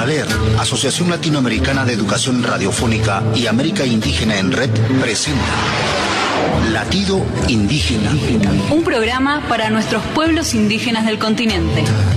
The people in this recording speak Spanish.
ALER, Asociación Latinoamericana de Educación Radiofónica y América Indígena en Red, presenta Latido Indígena. Un programa para nuestros pueblos indígenas del continente.